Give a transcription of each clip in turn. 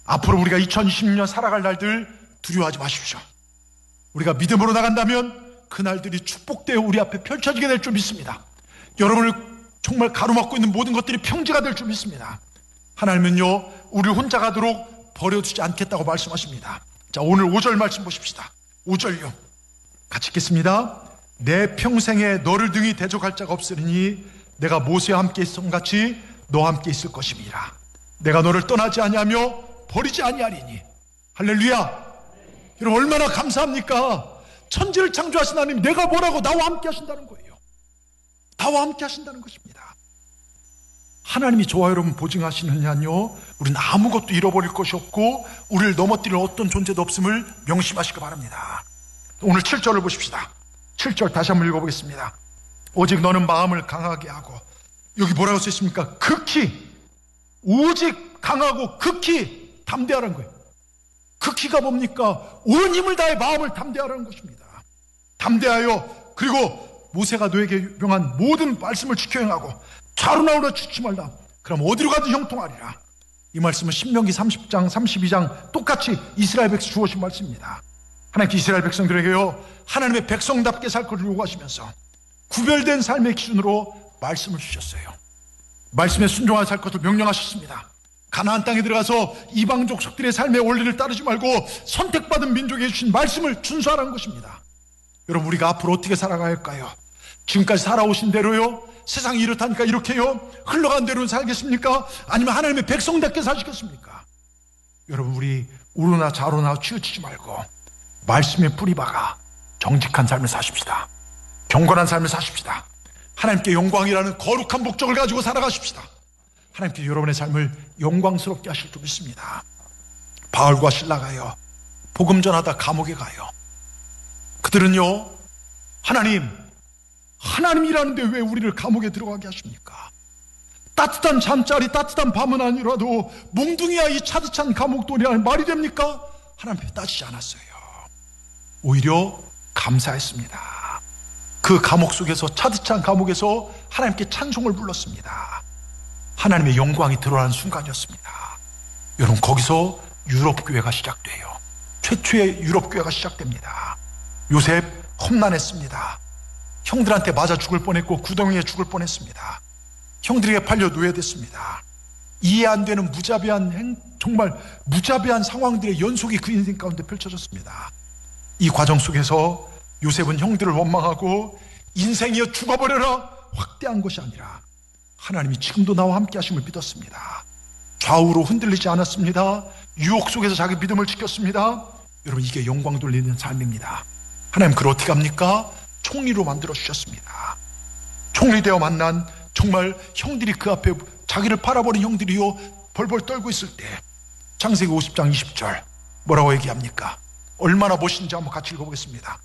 앞으로 우리가 2020년 살아갈 날들 두려워하지 마십시오. 우리가 믿음으로 나간다면 그 날들이 축복되어 우리 앞에 펼쳐지게 될 줄 믿습니다. 여러분을 정말 가로막고 있는 모든 것들이 평지가 될 줄 믿습니다. 하나님은요, 우리를 혼자 가도록 버려두지 않겠다고 말씀하십니다. 자, 오늘 5절 말씀 보십시다. 5절요. 같이 읽겠습니다. 내 평생에 너를 등이 대적할 자가 없으리니 내가 모세와 함께 있었던 같이 너와 함께 있을 것임이라. 내가 너를 떠나지 아니하며 버리지 아니하리니. 할렐루야. 여러분 얼마나 감사합니까? 천지를 창조하신 하나님, 내가 뭐라고 나와 함께 하신다는 거예요. 나와 함께 하신다는 것입니다. 하나님이 저와 여러분 보증하시느냐요, 우리는 아무것도 잃어버릴 것이 없고 우리를 넘어뜨릴 어떤 존재도 없음을 명심하시기 바랍니다. 오늘 7절을 보십시다. 7절 다시 한번 읽어보겠습니다. 오직 너는 마음을 강하게 하고, 여기 뭐라고 써있습니까? 극히, 오직 강하고 극히 담대하라는 거예요. 극히가 뭡니까? 온 힘을 다해 마음을 담대하라는 것입니다. 담대하여, 그리고 모세가 너에게 명한 모든 말씀을 지켜 행하고 좌로나 우로 치지 말라. 그럼 어디로 가든 형통하리라. 이 말씀은 신명기 30장 32장 똑같이 이스라엘 백성 주어진 말씀입니다. 하나님께 이스라엘 백성들에게요, 하나님의 백성답게 살 것을 요구하시면서 구별된 삶의 기준으로 말씀을 주셨어요. 말씀에 순종하여 살 것을 명령하셨습니다. 가나안 땅에 들어가서 이방 족속들의 삶의 원리를 따르지 말고 선택받은 민족에게 주신 말씀을 준수하라는 것입니다. 여러분, 우리가 앞으로 어떻게 살아가야 할까요? 지금까지 살아오신 대로요? 세상이 이렇다니까 이렇게요? 흘러간 대로 살겠습니까? 아니면 하나님의 백성답게 사시겠습니까? 여러분, 우리 우로나 좌로나 치우치지 말고 말씀에 뿌리 박아 정직한 삶을 사십시다. 경건한 삶을 사십시다. 하나님께 영광이라는 거룩한 목적을 가지고 살아가십시다. 하나님께 여러분의 삶을 영광스럽게 하실 줄 믿습니다. 바울과 실라가요, 복음 전하다 감옥에 가요. 그들은요, 하나님이라는데 왜 우리를 감옥에 들어가게 하십니까? 따뜻한 잠자리, 따뜻한 밤은 아니라도 몽둥이야 이 차디찬 감옥돌이라는 말이 됩니까? 하나님 앞에 따지지 않았어요. 오히려 감사했습니다. 그 감옥 속에서, 차디찬 감옥에서 하나님께 찬송을 불렀습니다. 하나님의 영광이 드러나는 순간이었습니다. 여러분, 거기서 유럽교회가 시작돼요. 최초의 유럽교회가 시작됩니다. 요셉 험난했습니다. 형들한테 맞아 죽을 뻔했고 구덩이에 죽을 뻔했습니다. 형들에게 팔려 노예됐습니다. 이해 안 되는 정말 무자비한 상황들의 연속이 그 인생 가운데 펼쳐졌습니다. 이 과정 속에서 요셉은 형들을 원망하고 인생이여 죽어버려라 확대한 것이 아니라 하나님이 지금도 나와 함께 하심을 믿었습니다. 좌우로 흔들리지 않았습니다. 유혹 속에서 자기 믿음을 지켰습니다. 여러분, 이게 영광 돌리는 삶입니다. 하나님 그걸 어떻게 합니까? 총리로 만들어 주셨습니다. 총리 되어 만난 정말 형들이 그 앞에 자기를 팔아버린 형들이요 벌벌 떨고 있을 때 창세기 50장 20절 뭐라고 얘기합니까? 얼마나 멋있는지 한번 같이 읽어보겠습니다.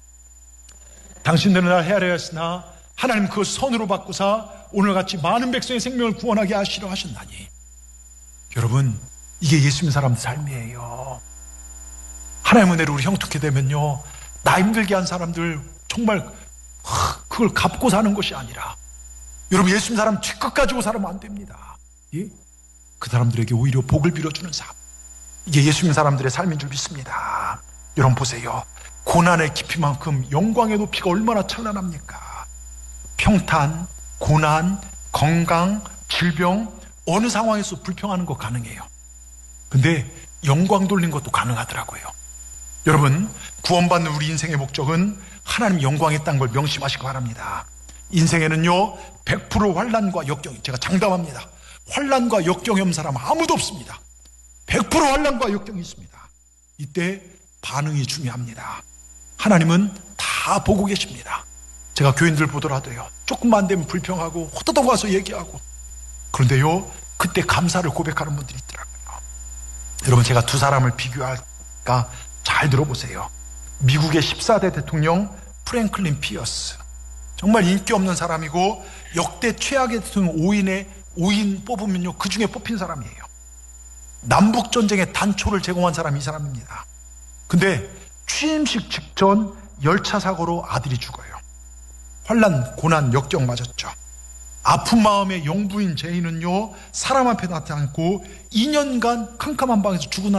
당신들은 날 헤아려 했으나 하나님 그 선으로 바꾸사 오늘같이 많은 백성의 생명을 구원하게 하시려 하셨나니. 여러분, 이게 예수 믿는 사람들 삶이에요. 하나님 은혜로 우리 형통케 되면요, 나 힘들게 한 사람들 정말 그걸 갚고 사는 것이 아니라, 여러분, 예수 믿는 사람 뒷끝 가지고 살면 안 됩니다. 예? 그 사람들에게 오히려 복을 빌어주는 삶, 이게 예수 믿는 사람들의 삶인 줄 믿습니다. 여러분 보세요. 고난의 깊이만큼 영광의 높이가 얼마나 찬란합니까? 평탄, 고난, 건강, 질병, 어느 상황에서 불평하는 거 가능해요. 근데 영광 돌린 것도 가능하더라고요. 여러분, 구원받는 우리 인생의 목적은 하나님 영광에 딴 걸 명심하시기 바랍니다. 인생에는요 100% 환난과 역경, 제가 장담합니다. 환난과 역경이 없는 사람 아무도 없습니다. 100% 환난과 역경이 있습니다. 이때 반응이 중요합니다. 하나님은 다 보고 계십니다. 제가 교인들 보더라도요, 조금만 되면 불평하고 호다닥 와서 얘기하고, 그런데요 그때 감사를 고백하는 분들이 있더라고요. 여러분, 제가 두 사람을 비교할까? 잘 들어보세요. 미국의 14대 대통령 프랭클린 피어스, 정말 인기 없는 사람이고 역대 최악의 대통령 5인 뽑으면요 그 중에 뽑힌 사람이에요. 남북전쟁의 단초를 제공한 사람이 이 사람입니다. 근데 취임식 직전 열차 사고로 아들이 죽어요. 환난, 고난, 역경 맞았죠. 아픈 마음의 영부인 제인은요 사람 앞에 나타났고 2년간 캄캄한 방에서 죽은